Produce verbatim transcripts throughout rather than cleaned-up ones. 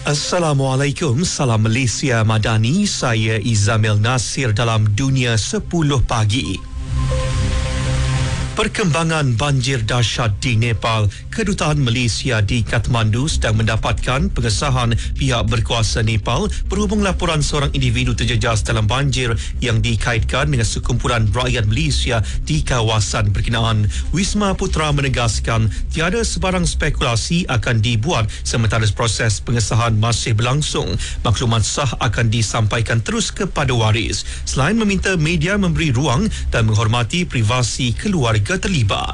Assalamualaikum, salam Malaysia Madani, saya Izamil Nasir dalam Dunia sepuluh Pagi. Perkembangan banjir dahsyat di Nepal. Kedutaan Malaysia di Kathmandu sedang mendapatkan pengesahan pihak berkuasa Nepal berhubung laporan seorang individu terjejas dalam banjir yang dikaitkan dengan sekumpulan rakyat Malaysia di kawasan berkenaan. Wisma Putra menegaskan tiada sebarang spekulasi akan dibuat sementara proses pengesahan masih berlangsung. Maklumat sah akan disampaikan terus kepada waris. Selain meminta media memberi ruang dan menghormati privasi keluarga terlibat.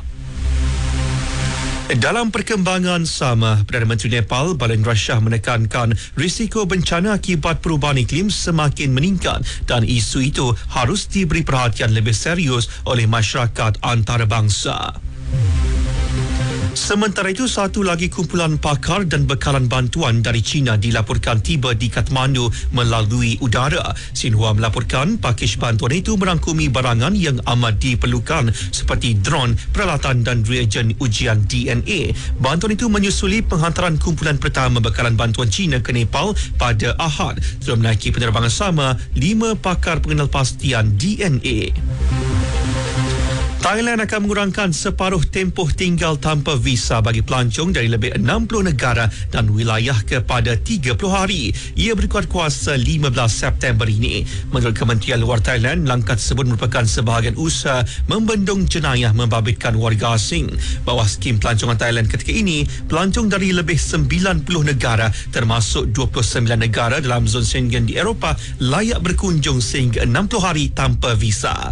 Dalam perkembangan sama, Perdana Menteri Nepal Balendra Shah menekankan risiko bencana akibat perubahan iklim semakin meningkat dan isu itu harus diberi perhatian lebih serius oleh masyarakat antarabangsa. Sementara itu, satu lagi kumpulan pakar dan bekalan bantuan dari China dilaporkan tiba di Kathmandu melalui udara. Xinhua melaporkan pakej bantuan itu merangkumi barangan yang amat diperlukan seperti dron, peralatan dan reagen ujian D N A. Bantuan itu menyusuli penghantaran kumpulan pertama bekalan bantuan China ke Nepal pada Ahad. Sebelum menaiki penerbangan sama, lima pakar pengenalpastian D N A. Thailand akan mengurangkan separuh tempoh tinggal tanpa visa bagi pelancong dari lebih enam puluh negara dan wilayah kepada tiga puluh hari. Ia berkuat kuasa lima belas September ini. Menurut Kementerian Luar Thailand, langkah tersebut merupakan sebahagian usaha membendung jenayah membabitkan warga asing. Bawah skim pelancongan Thailand ketika ini, pelancong dari lebih sembilan puluh negara termasuk dua puluh sembilan negara dalam zon Schengen di Eropah layak berkunjung sehingga enam puluh hari tanpa visa.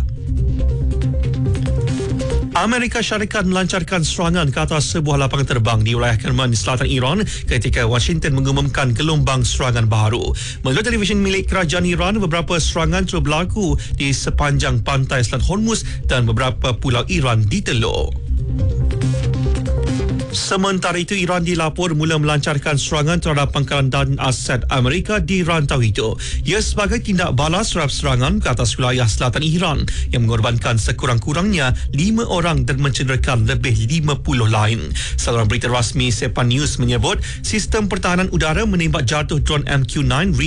Amerika Syarikat melancarkan serangan ke atas sebuah lapangan terbang di wilayah Kerman di selatan Iran ketika Washington mengumumkan gelombang serangan baru. Menurut televisyen milik kerajaan Iran, beberapa serangan telah berlaku di sepanjang pantai Selat Hormuz dan beberapa pulau Iran diteluk. Sementara itu, Iran dilapor mula melancarkan serangan terhadap pangkalan dan aset Amerika di rantau itu. Ia sebagai tindak balas terhadap serangan ke atas wilayah selatan Iran yang mengorbankan sekurang-kurangnya lima orang dan mencederakan lebih lima puluh lain. Saluran berita rasmi Sepan News menyebut sistem pertahanan udara menembak jatuh drone M Q sembilan